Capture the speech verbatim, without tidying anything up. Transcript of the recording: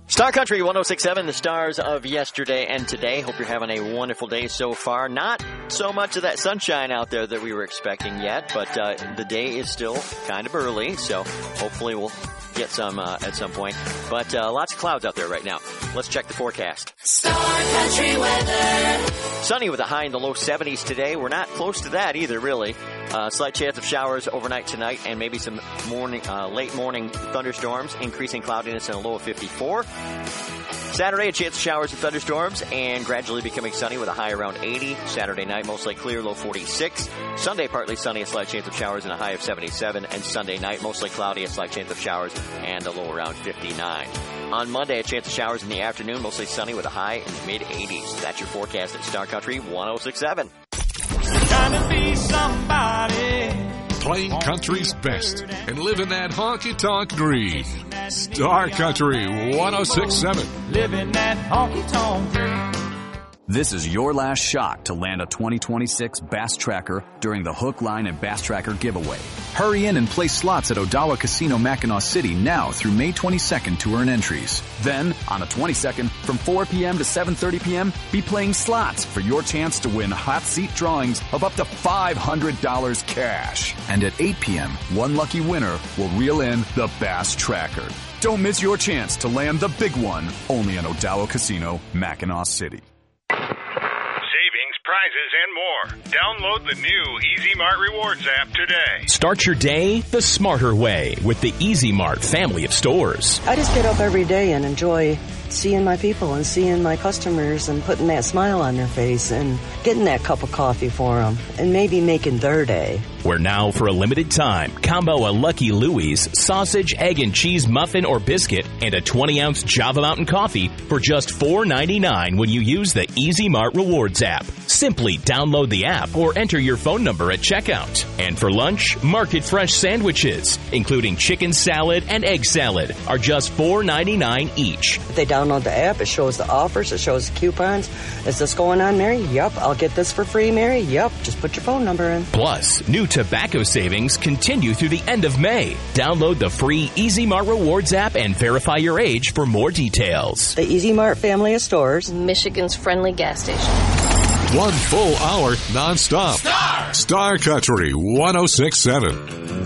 Star Country one oh six point seven, the stars of yesterday and today. Hope you're having a wonderful day so far. Not so much of that sunshine out there that we were expecting yet, but uh, the day is still kind of early, so hopefully we'll get some uh, at some point. But uh, lots of clouds out there right now. Let's check the forecast. Star Country weather. Sunny with a high in the low seventies today. We're not close to that either, really. Uh, slight chance of showers overnight tonight and maybe some morning, uh, late morning thunderstorms. Increasing cloudiness and a low of fifty-four. Saturday, a chance of showers and thunderstorms and gradually becoming sunny with a high around eighty. Saturday night, mostly clear, low forty-six. Sunday, partly sunny, a slight chance of showers and a high of seventy-seven. And Sunday night, mostly cloudy, a slight chance of showers and a low around fifty-nine. On Monday, a chance of showers in the afternoon, mostly sunny with a high in the mid-eighties. That's your forecast at Star Country one oh six point seven. Trying to be somebody. Playing country's best and living that honky-tonk dream. Star Country one oh six point seven. Living that honky-tonk dream. This is your last shot to land a twenty twenty-six Bass Tracker during the Hook, Line, and Bass Tracker giveaway. Hurry in and place slots at Odawa Casino Mackinac City now through May twenty-second to earn entries. Then, on the twenty-second, from four p.m. to seven thirty p.m., be playing slots for your chance to win hot seat drawings of up to five hundred dollars cash. And at eight p.m., one lucky winner will reel in the Bass Tracker. Don't miss your chance to land the big one, only in Odawa Casino, Mackinac City. Prizes and more. Download the new Easy Mart Rewards app today. Start your day the smarter way with the Easy Mart family of stores. I just get up every day and enjoy seeing my people and seeing my customers and putting that smile on their face and getting that cup of coffee for them and maybe making their day. Where now, for a limited time, combo a Lucky Louie's sausage, egg, and cheese muffin or biscuit and a twenty-ounce Java Mountain coffee for just four ninety-nine when you use the Easy Mart Rewards app. Simply download the app or enter your phone number at checkout. And for lunch, Market Fresh sandwiches, including chicken salad and egg salad, are just four ninety-nine each. If they download the app, it shows the offers, it shows the coupons. Is this going on, Mary? Yep. I'll get this for free, Mary? Yep. Just put your phone number in. Plus, new tobacco savings continue through the end of May. Download the free Easy Mart Rewards app and verify your age for more details. The Easy Mart family of stores. Michigan's friendly gas station. One full hour nonstop. Star! Star Country one oh six point seven.